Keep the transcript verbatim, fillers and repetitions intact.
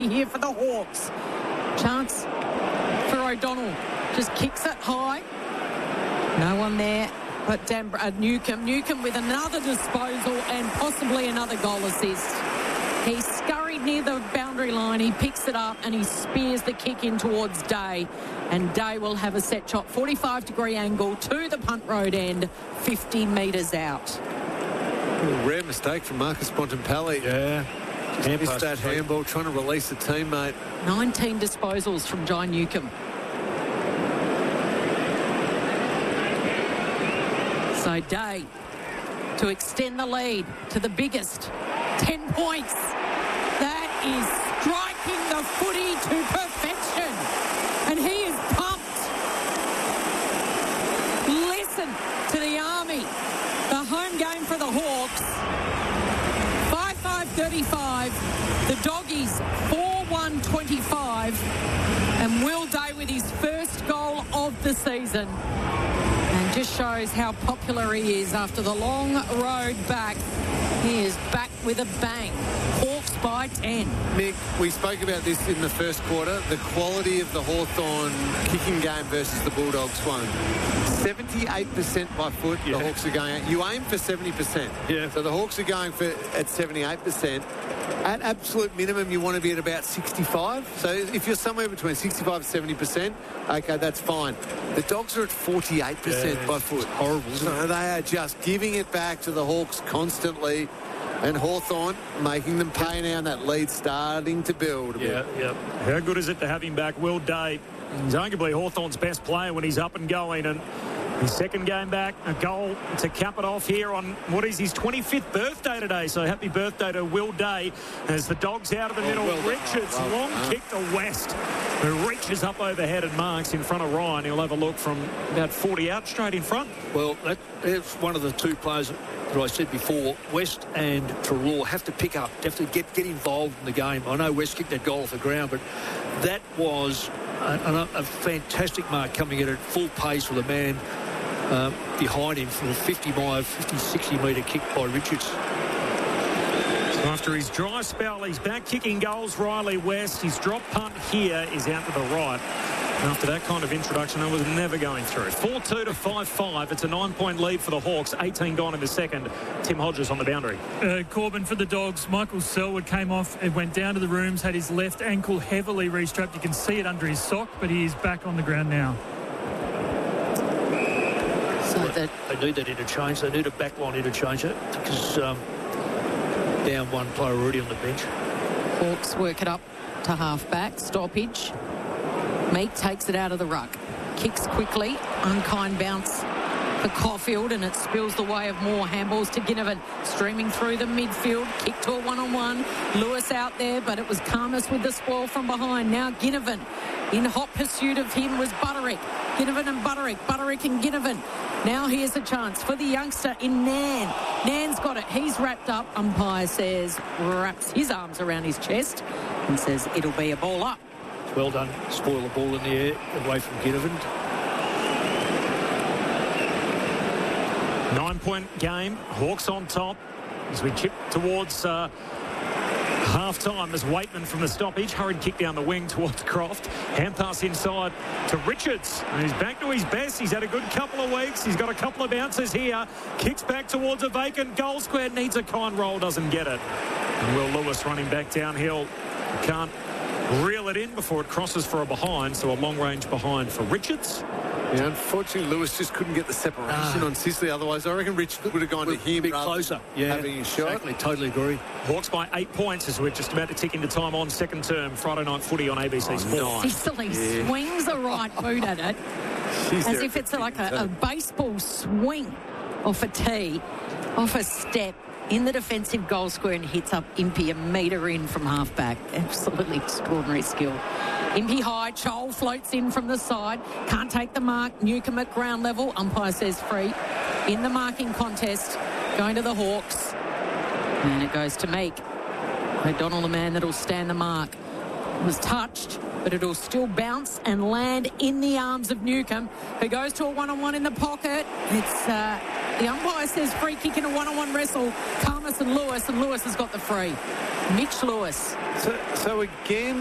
here for the Hawks. Chance for O'Donnell. Just kicks it high. No one there but Dan, uh, Newcombe. Newcombe with another disposal and possibly another goal assist. He scurried near the boundary line. He picks it up and he spears the kick in towards Day. And Day will have a set shot, forty-five degree angle to the punt road end, fifty metres out. A rare mistake from Marcus Bontempelli. Yeah. Just missed that handball, trying to release a teammate. nineteen disposals from Jai Newcombe. So Day to extend the lead to the biggest. ten points. That is striking the footy to perfection. And he is pumped. Listen to the Army. The home game for the Hawks. five five thirty-five. The Doggies four one twenty-five. And Will Day with his first goal of the season. And just shows how popular he is after the long road back. He is back with a bang. Hawks by ten. Mick, we spoke about this in the first quarter. The quality of the Hawthorn kicking game versus the Bulldogs one. seventy-eight percent by foot, yeah. The Hawks are going out. You aim for seventy percent. Yeah. So the Hawks are going for at seventy-eight percent. At absolute minimum, you want to be at about sixty-five. So if you're somewhere between sixty-five and seventy percent, okay, that's fine. The Dogs are at forty-eight percent yeah, by foot. Horrible, isn't so it? They are just giving it back to the Hawks constantly. And Hawthorn making them pay now, and that lead starting to build a yeah, bit. Yeah, How good is it to have him back? Will Day, he's arguably Hawthorn's best player when he's up and going. And his second game back, a goal to cap it off here on what is his twenty-fifth birthday today. So happy birthday to Will Day as the Dogs out of the oh, middle. Well Richards, oh, well, long uh. kick to West, who reaches up overhead and marks in front of Ryan. He'll have a look from about forty out straight in front. Well, that, that's one of the two players that I said before. West and Treloar have to pick up, have to get, get involved in the game. I know West kicked that goal off the ground, but that was a, a, a fantastic mark coming in at full pace with a man Uh, behind him for a fifty-five, fifty, sixty metre kick by Richards. After his dry spell, he's back kicking goals. Riley West, his drop punt here is out to the right. And after that kind of introduction, that was never going through. four two to five five. It's a nine-point lead for the Hawks. eighteen gone in the second. Tim Hodges on the boundary. Uh, Corbin for the Dogs. Michael Selwood came off and went down to the rooms, had his left ankle heavily restrapped. You can see it under his sock, but he is back on the ground now. So that they need that interchange. They need a backline interchange because um, down one player already on the bench. Hawks work it up to half-back. Stoppage. Meek takes it out of the ruck. Kicks quickly. Unkind bounce for Caulfield, and it spills the way of more handballs to Ginnivan. Streaming through the midfield. Kick to a one-on-one. Lewis out there, but it was Karmas with the spoil from behind. Now Ginnivan. In hot pursuit of him was Butterick. Ginnivan and Butterick. Butterick and Ginnivan. Now here's a chance for the youngster in Nan. Nan's got it. He's wrapped up. Umpire says, wraps his arms around his chest and says it'll be a ball up. Well done. Spoil the ball in the air away from Ginnivan. Nine-point game. Hawks on top as we chip towards uh, half-time as Waitman from the stoppage. Hurried kick down the wing towards Croft. Hand pass inside to Richards. And he's back to his best. He's had a good couple of weeks. He's got a couple of bounces here. Kicks back towards a vacant goal square. Needs a kind roll. Doesn't get it. And Will Lewis running back downhill. Can't reel it in before it crosses for a behind. So a long-range behind for Richards. Yeah, unfortunately, Lewis just couldn't get the separation ah. on Sisley. Otherwise, I reckon Rich would have gone to him a bit closer. Yeah, having a shot. Exactly, totally agree. Hawks by eight points as we're just about to tick into time on second term. Friday night footy on A B C oh, Sport. Nice. Sisley yeah. swings a right boot at it. She's as if it's like a, a baseball swing off a tee, off a step. In the defensive goal square and hits up Impey a metre in from half-back. Absolutely extraordinary skill. Impey high, Chol floats in from the side. Can't take the mark. Newcombe at ground level. Umpire says free. In the marking contest, going to the Hawks. And it goes to Meek. O'Donnell, the man that'll stand the mark. Was touched, but it'll still bounce and land in the arms of Newcombe, who goes to a one-on-one in the pocket. It's uh, The umpire says free kick in a one-on-one wrestle. Khamis and Lewis, and Lewis has got the free. Mitch Lewis. So, so again,